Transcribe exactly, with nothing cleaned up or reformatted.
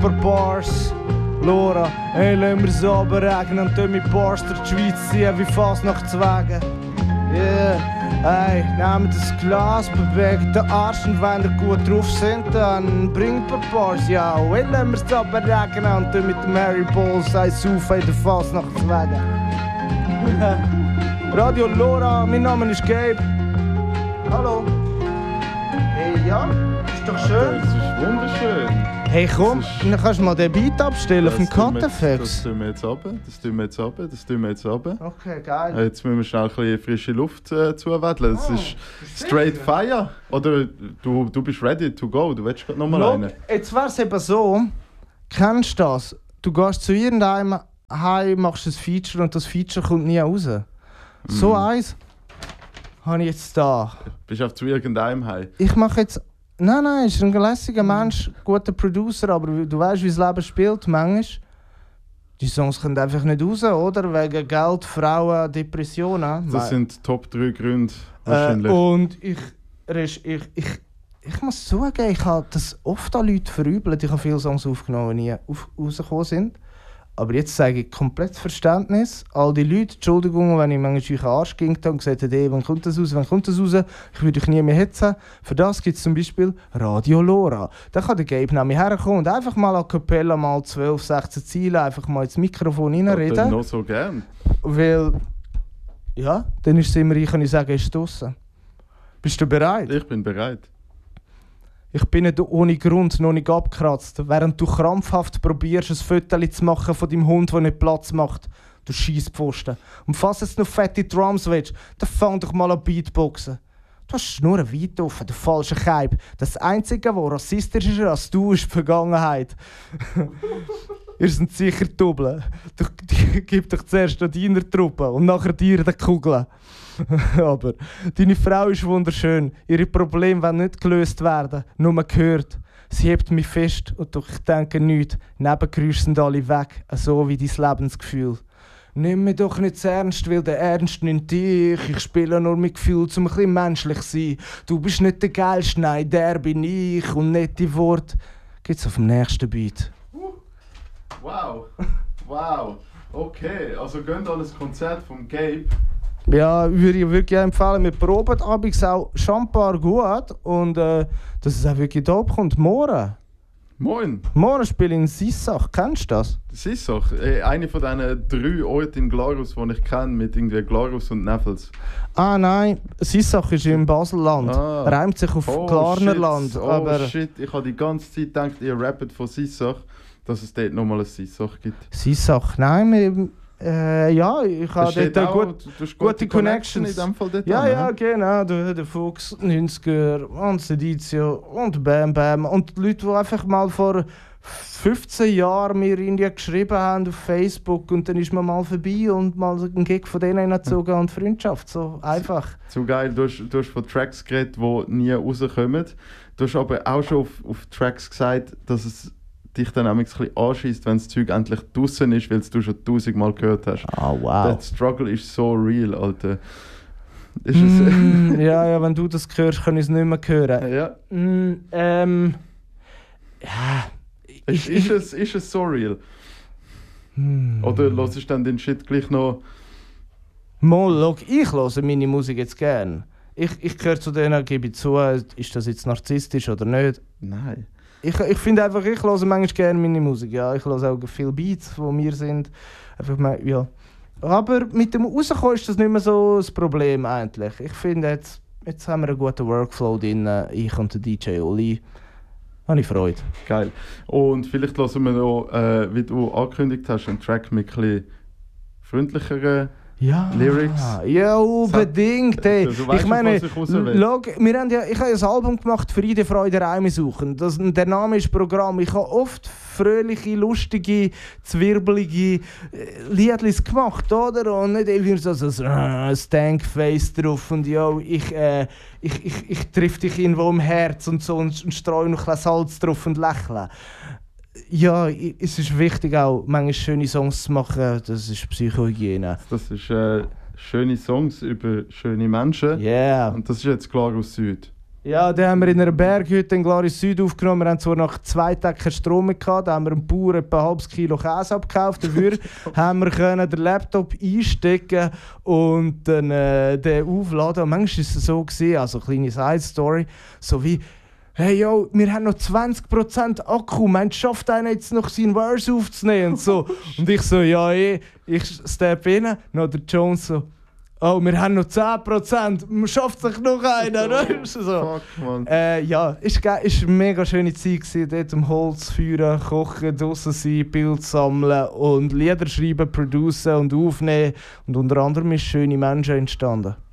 paar Bars. Lora, hey, lass mir's aber regnen und mit Bars durch die Schweiz ziehen wie Fasnachtswagen. Yeah, hey, nehmt das Glas, bewegt den Arsch und wenn ihr gut drauf sind, dann bringt ein paar Bars, ja. Hey, lass mir's aber regnen und mit dem Mary Balls eins auf in den Fasnachtswagen. Radio Lora, mein Name ist Gabe. Hallo. Hey, ja, ist doch schön. Das ist wunderschön. Hey komm, ist... dann kannst du mal den Beat abstellen auf dem Cuteffect. Das tun wir jetzt runter, das tun wir jetzt runter, das tun wir jetzt runter. Okay, geil. Jetzt müssen wir schnell ein bisschen frische Luft äh, zuwedeln. Das oh, ist straight fire. Oder du, du bist ready to go, du willst gerade nochmal rein. Jetzt wäre es eben so, kennst du das? Du gehst zu irgendeinem heim, machst ein Feature und das Feature kommt nie raus. Mm. So eins habe ich jetzt da. Bist du auf zu irgendeinem heim? Ich mache jetzt... Nein, nein, ist ein lässiger Mensch, guter Producer, aber du weißt, wie das Leben spielt, manchmal. Die Songs kommen einfach nicht raus, oder? Wegen Geld, Frauen, Depressionen. Das sind Top drei Gründe wahrscheinlich. Äh, und ich, ich, ich, ich, ich muss zugeben, ich habe das oft an Leute verübelt. Ich habe viele Songs aufgenommen, die nie auf, rausgekommen sind. Aber jetzt sage ich komplett Verständnis. All die Leute, Entschuldigung, wenn ich manchmal euch einen Arsch ging und gesagt habe, hey, wann kommt das raus, wann kommt das raus? Ich würde euch nie mehr hetzen. Für das gibt es zum Beispiel Radio Lora. Da kann der Gabe nämlich herkommen und einfach mal a cappella mal zwölf, sechzehn Ziele einfach mal ins Mikrofon reinreden. Aber noch so gern. Weil, ja, dann ist es immer, ich kann ich sagen, ist draussen. Bist du bereit? Ich bin bereit. Ich bin nicht ohne Grund noch nicht abgekratzt, während du krampfhaft probierst, ein Foto zu machen von deinem Hund, der nicht Platz macht. Du Scheisspfosten. Und falls du jetzt noch fette Drums willst, dann fang doch mal an Beatboxen. Du hast die Schnur weit offen, der falsche Keib. Das Einzige, was rassistischer ist als du, ist die Vergangenheit. Ihr seid sicher Doppel. Gib doch zuerst an deiner Truppe und nachher dir die Kugeln. Aber deine Frau ist wunderschön. Ihre Probleme wollen nicht gelöst werden, nur man hört. Sie hebt mich fest und doch ich denke nichts. Nebengeräusche sind alle weg, so wie dein Lebensgefühl. Nimm mich doch nicht zu ernst, weil der Ernst nimmt dich. Ich spiele nur mit Gefühl, um ein bisschen menschlich zu sein. Du bist nicht der Geilste, nein, der bin ich. Und nette Worte gibt's auf dem nächsten Beat. Wow, wow. Okay, also geht an das Konzert vom Gabe. Ja, würde ich wirklich empfehlen. Wir proben abends auch Champar gut und äh, dass es auch wirklich da kommt. Morgen. Moin. Morgen spiele ich in Sissach. Kennst du das? Sissach? Äh, eine von diesen drei Orten in Glarus, die ich kenne, mit irgendwie Glarus und Neffels. Ah nein, Sissach ist im Baselland. Ah. Reimt sich auf Oh, Glarnerland. shit. Oh aber shit, ich habe die ganze Zeit gedacht, ihr rappt von Sissach, dass es dort nochmal ein Sissach gibt. Sissach, nein, wir, äh, ja, ich habe dort eine auch, gut, du hast gute Connections. in dem Fall dort Ja, an, ja, ne? genau. Der, der Fuchs, neunziger und Sedizio und Bam Bam. Und die Leute, die einfach mal vor fünfzehn Jahren mir irgendwie geschrieben haben auf Facebook und dann ist man mal vorbei und mal einen Gig von denen hingezogen und Freundschaft. So einfach. Zu geil, du hast, du hast von Tracks geredet, die nie rauskommen. Du hast aber auch schon auf, auf Tracks gesagt, dass es dich dann auch ein bisschen anschießt, wenn das Zeug endlich draussen ist, weil du schon tausendmal gehört hast. Ah, oh, wow. Der Struggle ist so real, Alter. Ist mm, es ja, ja, wenn du das hörst, kann ich es nicht mehr hören. Ja. Mm, ähm, ja. Ist, ist, es, ist es so real? Hmm. Oder hörst du dann den Shit gleich noch? Mal, look, ich höre meine Musik jetzt gern. Ich, ich gehöre zu denen, gebe ich zu, ist das jetzt narzisstisch oder nicht? Nein. Ich, ich finde einfach, ich höre manchmal gerne meine Musik. Ja. Ich höre auch viele Beats, die mir sind. Einfach mal, ja. Aber mit dem Rauskommen ist das nicht mehr so das Problem eigentlich. Ich finde, jetzt, jetzt haben wir einen guten Workflow drin, ich und der D J Oli. Habe ich Freude. Geil. Und vielleicht hören wir noch, äh, wie du angekündigt hast, einen Track mit ein bisschen freundlicheren ja. Lyrics. Ja, unbedingt. Ey. Du weißt, ich meine, ich will. Log, wir haben ja, ich habe ja ein Album gemacht, Friede, Freude, Reime suchen. Das, der Name ist Programm. Ich habe oft fröhliche, lustige, zwirbelige Liedlis gemacht, oder? Und nicht irgendwie so, so, so ein Stankface drauf und ja, ich, äh, ich, ich, ich triff dich irgendwo im Herz und so und, und streue noch ein bisschen Salz drauf und lächle. Ja, es ist wichtig auch, manchmal schöne Songs zu machen, das ist Psychohygiene. Das ist äh, schöne Songs über schöne Menschen. Yeah. Und das ist jetzt klar aus Süd. Ja, den haben wir in einer Berghütte in Glaris Süd aufgenommen. Wir haben zwar nach zwei Tagen keinen Strom mehr gehabt, da haben wir einem Bauer etwa ein halbes Kilo Käse abgekauft. Dafür haben wir können den Laptop einstecken und dann äh, den aufladen. Und manchmal war es so, gewesen, also eine kleine Side-Story, so wie «Hey yo, wir haben noch zwanzig Prozent Akku, meint, schafft einer jetzt noch seinen Verse aufzunehmen?» und so. Und ich so «Ja, eh, ich step rein.» Noch der Jones so «Oh, wir haben noch zehn Prozent, man schafft sich noch einer!» so. Fuck, man. Äh, ja, es war eine mega schöne Zeit, gewesen, dort am Holz feuern, kochen, draussen sein, Bild sammeln und Lieder schreiben, producen und aufnehmen. Und unter anderem ist «Schöne Menschen» entstanden.